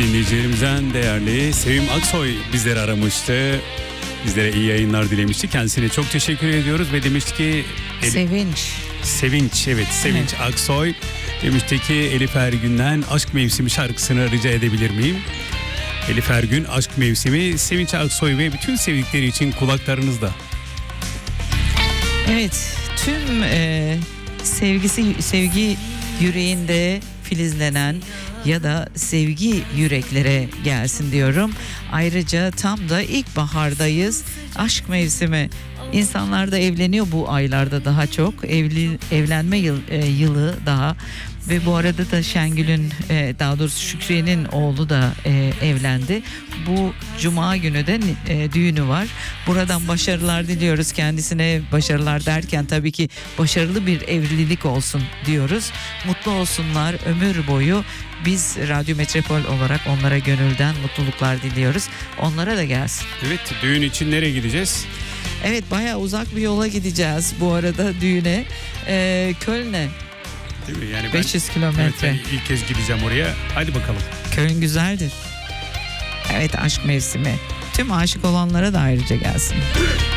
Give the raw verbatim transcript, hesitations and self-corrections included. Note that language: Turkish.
dinleyicilerimizden değerli Sevim Aksoy bizleri aramıştı. Bizlere iyi yayınlar dilemişti. Kendisine çok teşekkür ediyoruz ve demişti ki... Sevinç. Sevinç, evet Sevinç evet. Aksoy demişti ki Elif Ergün'den Aşk Mevsimi şarkısını rica edebilir miyim? Elif Ergün, Aşk Mevsimi, Sevinç Aksoy ve bütün sevdikleri için kulaklarınızda. Evet, tüm e, sevgisi sevgi yüreğinde filizlenen ya da sevgi yüreklere gelsin diyorum. Ayrıca tam da ilkbahardayız. Aşk mevsimi. İnsanlar da evleniyor bu aylarda daha çok. Evli, evlenme yıl, e, yılı daha. Ve bu arada da Şengül'ün e, daha doğrusu Şükriye'nin oğlu da e, evlendi. Bu cuma günü de e, düğünü var. Buradan başarılar diliyoruz kendisine. Başarılar derken tabii ki başarılı bir evlilik olsun diyoruz. Mutlu olsunlar ömür boyu. Biz Radyo Metropol olarak onlara gönülden mutluluklar diliyoruz. Onlara da gelsin. Evet, düğün için nereye gideceğiz? Evet, bayağı uzak bir yola gideceğiz bu arada düğüne. Ee, Köln'e. Değil mi? Yani beş yüz kilometre. Evet, ilk kez gideceğim oraya. Hadi bakalım. Köln güzeldir. Evet, aşk mevsimi. Tüm aşık olanlara da ayrıca gelsin.